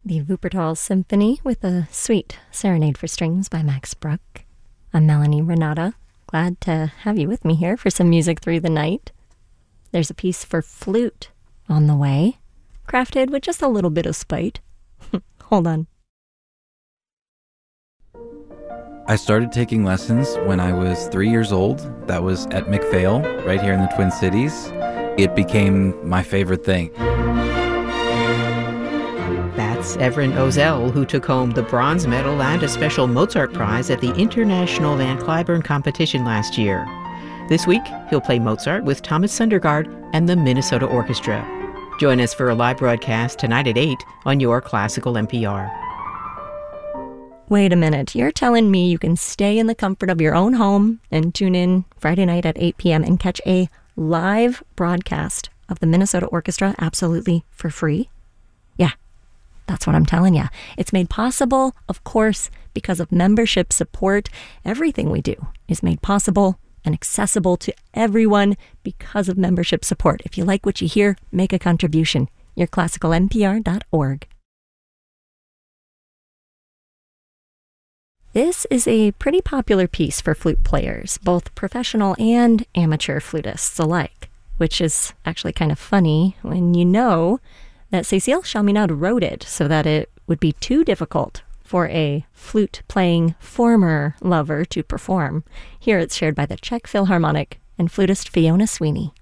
the Wuppertal Symphony with a sweet serenade for strings by Max Bruch. I'm Melanie Renata. Glad to have you with me here for some music through the night. There's a piece for flute on the way, crafted with just a little bit of spite. Hold on. I started taking lessons when I was 3 years old. That was at McPhail, right here in the Twin Cities. It became my favorite thing. That's Everin Ozell, who took home the bronze medal and a special Mozart prize at the International Van Cliburn competition last year. This week, he'll play Mozart with Thomas Sundergaard and the Minnesota Orchestra. Join us for a live broadcast tonight at 8 on your Classical NPR. Wait a minute, you're telling me you can stay in the comfort of your own home and tune in Friday night at 8 p.m. and catch a live broadcast of the Minnesota Orchestra absolutely for free? Yeah, that's what I'm telling you. It's made possible, of course, because of membership support. Everything we do is made possible and accessible to everyone because of membership support. If you like what you hear, make a contribution. YourClassicalNPR.org. This is a pretty popular piece for flute players, both professional and amateur flutists alike, which is actually kind of funny when you know that Cécile Chaminade wrote it so that it would be too difficult for a flute-playing former lover to perform. Here it's shared by the Czech Philharmonic and flutist Fiona Sweeney.